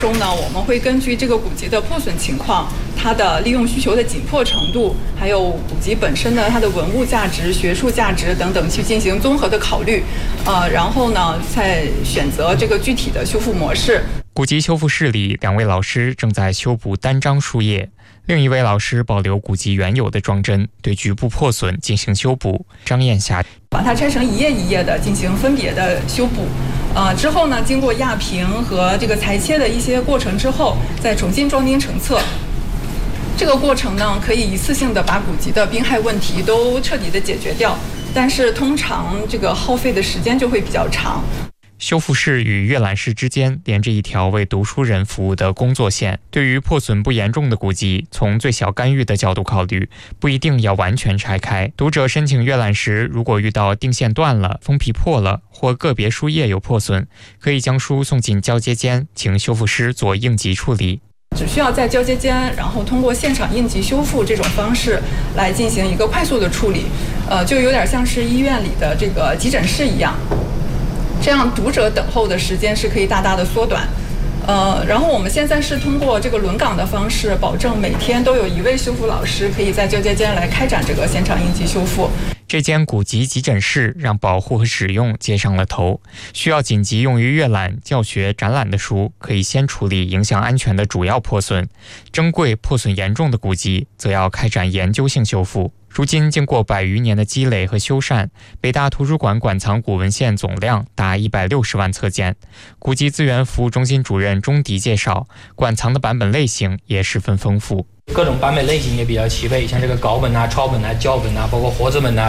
中呢，我们会根据这个古籍的破损情况、它的利用需求的紧迫程度，还有古籍本身的它的文物价值、学术价值等等去进行综合的考虑，然后呢再选择这个具体的修复模式。 古籍修复室里，2位老师正在修补单张书页，另一位老师保留古籍原有的装帧，对局部破损进行修补。张艳霞把它拆成一页一页的进行分别的修补。之后呢，经过压平和这个裁切的一些过程之后，再重新装订成册。这个过程呢，可以一次性的把古籍的病害问题都彻底的解决掉，但是通常这个耗费的时间就会比较长。 修复室与阅览室之间连着一条为读书人服务的工作线。对于破损不严重的古籍，从最小干预的角度考虑，不一定要完全拆开。读者申请阅览时，如果遇到定线断了、封皮破了或个别书页有破损，可以将书送进交接间，请修复师做应急处理。 只需要在交接间，然后通过现场应急修复这种方式来进行一个快速的处理，就有点像是医院里的这个急诊室一样。这样读者等候的时间是可以大大的缩短。然后我们现在是通过这个轮岗的方式，保证每天都有1位修复老师可以在交接间来开展这个现场应急修复。 这间古籍急诊室让保护和使用接上了头，需要紧急用于阅览、教学、展览的书，可以先处理影响安全的主要破损；珍贵、破损严重的古籍，则要开展研究性修复。如今经过100余年的积累和修缮，北大图书馆馆藏古文献总量达160万册件。古籍资源服务中心主任钟迪介绍，馆藏的版本类型也十分丰富， 各种版本类型也比较齐备，像这个稿本啊、抄本啊、校本啊，包括活字本啊、